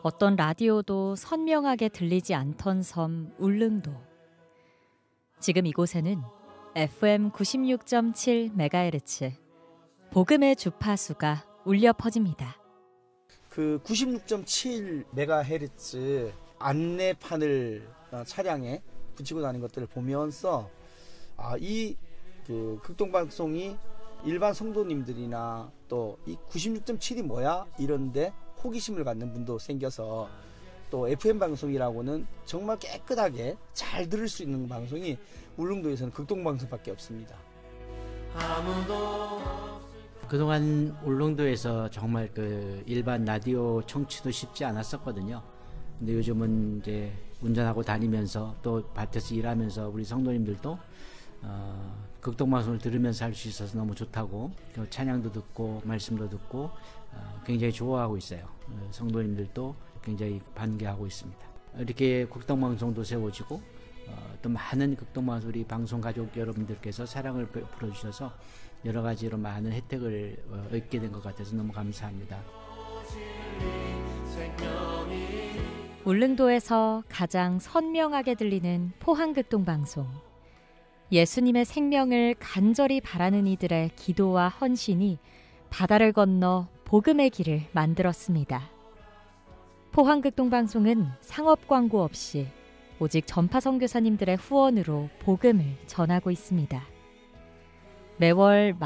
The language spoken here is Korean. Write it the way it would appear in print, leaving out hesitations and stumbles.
어떤 라디오도 선명하게 들리지 않던 섬 울릉도. 지금 이곳에는 FM 96.7MHz 복음의 주파수가 울려 퍼집니다. 그 96.7MHz 안내판을 차량에 붙이고 다니는 것들을 보면서 그 극동방송이 일반 성도님들이나 또 이 96.7이 뭐야? 이런데 호기심을 갖는 분도 생겨서 또 FM 방송이라고는 정말 깨끗하게 잘 들을 수 있는 방송이 울릉도에서는 극동방송밖에 없습니다. 그동안 울릉도에서 정말 그 일반 라디오 청취도 쉽지 않았었거든요. 근데 요즘은 이제 운전하고 다니면서 또 밭에서 일하면서 우리 성도님들도 극동방송을 들으면서 할 수 있어서 너무 좋다고, 찬양도 듣고 말씀도 듣고 굉장히 좋아하고 있어요. 성도님들도 굉장히 반겨하고 있습니다. 이렇게 극동방송도 세워지고 또 많은 극동방송 우리 방송 가족 여러분들께서 사랑을 베풀어 주셔서 여러 가지로 많은 혜택을 얻게 된 것 같아서 너무 감사합니다. 울릉도에서 가장 선명하게 들리는 포항극동방송. 예수님의 생명을 간절히 바라는 이들의 기도와 헌신이 바다를 건너 복음의 길을 만들었습니다. 포항극동방송은 상업 광고 없이 오직 전파 선교사님들의 후원으로 복음을 전하고 있습니다. 매월